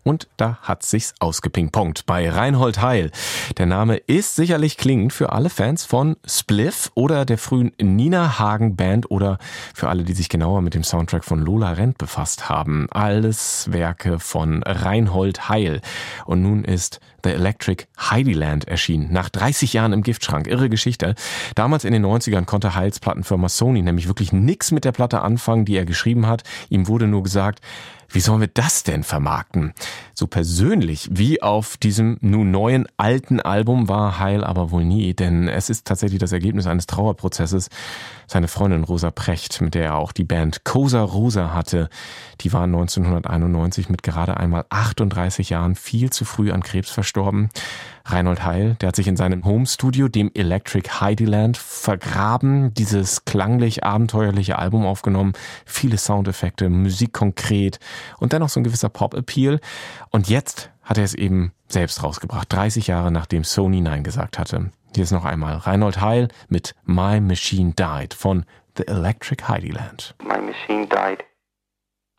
Und da hat sich's ausgepingpongt bei Reinhold Heil. Der Name ist sicherlich klingend für alle Fans von Spliff oder der frühen Nina Hagen Band oder für alle, die sich genauer mit dem Soundtrack von Lola Rent befasst haben. Alles Werke von Reinhold Heil. Und nun ist The Electric Heidiland erschienen. Nach 30 Jahren im Giftschrank. Irre Geschichte. Damals in den 90ern konnte Heils Plattenfirma Sony nämlich wirklich nichts mit der Platte anfangen, die er geschrieben hat. Ihm wurde nur gesagt, wie sollen wir das denn vermarkten? So persönlich wie auf diesem nun neuen alten Album war Heil aber wohl nie, denn es ist tatsächlich das Ergebnis eines Trauerprozesses. Seine Freundin Rosa Precht, mit der er auch die Band Cosa Rosa hatte, die war 1991 mit gerade einmal 38 Jahren viel zu früh an Krebs verstorben. Reinhold Heil, der hat sich in seinem Homestudio, dem Electric Heidiland, vergraben, dieses klanglich abenteuerliche Album aufgenommen, viele Soundeffekte, Musik konkret und dennoch so ein gewisser Pop-Appeal. Und jetzt hat er es eben selbst rausgebracht, 30 Jahre nachdem Sony Nein gesagt hatte. Hier ist noch einmal Reinhold Heil mit My Machine Died von The Electric Heidiland. My machine died.